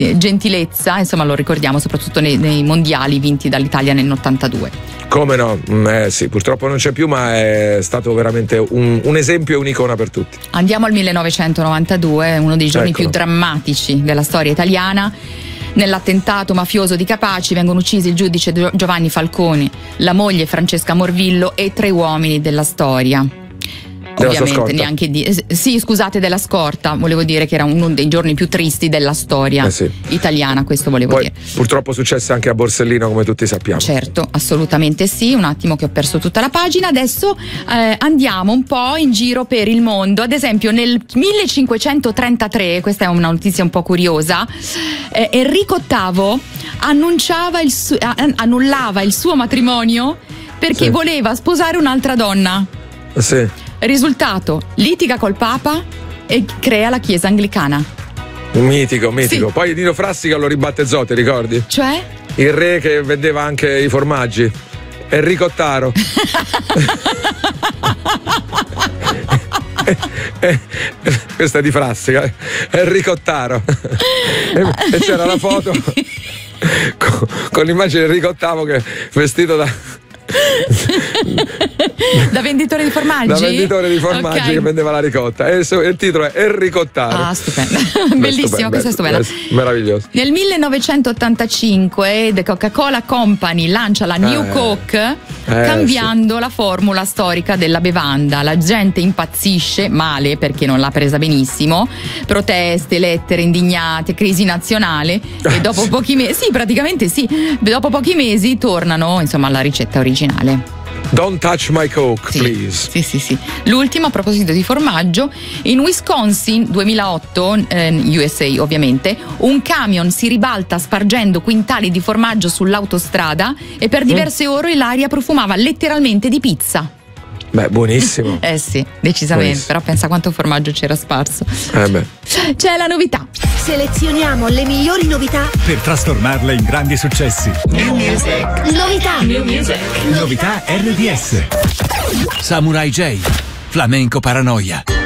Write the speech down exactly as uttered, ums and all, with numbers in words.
gentilezza, insomma lo ricordiamo soprattutto nei, nei mondiali vinti dall'Italia nell'ottantadue. Come no? Eh sì, purtroppo non c'è più, ma è stato veramente un, un esempio e un'icona per tutti. Andiamo al millenovecentonovantadue, uno dei giorni Eccolo. più drammatici della storia italiana. Nell'attentato mafioso di Capaci vengono uccisi il giudice Giovanni Falconi, la moglie Francesca Morvillo e tre uomini della storia. Della sua Ovviamente scorta. neanche di sì, scusate, della scorta, volevo dire che era uno dei giorni più tristi della storia Eh sì. italiana, questo volevo Poi dire. purtroppo successe anche a Borsellino, come tutti sappiamo. Certo, assolutamente sì. Un attimo che ho perso tutta la pagina. Adesso eh, andiamo un po' in giro per il mondo. Ad esempio nel millecinquecentotrentatré, questa è una notizia un po' curiosa, eh, Enrico ottavo annunciava il su- annullava il suo matrimonio perché Sì. voleva sposare un'altra donna. Sì. Risultato, litiga col Papa e crea la Chiesa anglicana. Mitico, mitico. Sì. Poi Nino Frassica lo ribattezzò, ti ricordi? Cioè? Il re che vendeva anche i formaggi. Enrico Ottaro. Eh, eh, questa è di Frassica. Enrico Ottaro. E, e c'era la foto con, con l'immagine di Enrico ottavo che vestito da Da venditore di formaggi? da venditore di formaggi, Ok. che vendeva la ricotta, e il, suo- il titolo è Enrico Ottaro. Ah, stupendo. Bellissima, questa è stupenda. Meraviglioso. Nel millenovecentottantacinque The Coca-Cola Company lancia la New Eh, Coke, eh, cambiando la formula storica della bevanda. La gente impazzisce, male perché non l'ha presa benissimo, proteste, lettere indignate, crisi nazionale e dopo sì. pochi mesi, sì, praticamente sì, dopo pochi mesi tornano insomma alla ricetta originale. Don't touch my Coke, Sì, please. sì, sì, sì. L'ultimo, a proposito di formaggio, in Wisconsin duemilaotto, eh, U S A ovviamente, un camion si ribalta spargendo quintali di formaggio sull'autostrada e per diverse ore l'aria profumava letteralmente di pizza. Beh, buonissimo. Eh sì, decisamente, Buonissimo. però pensa quanto formaggio c'era sparso. Eh beh. C'è la novità. Selezioniamo le migliori novità. Per trasformarle in grandi successi. Novità. Novità R D S. Samurai J. Flamenco Paranoia.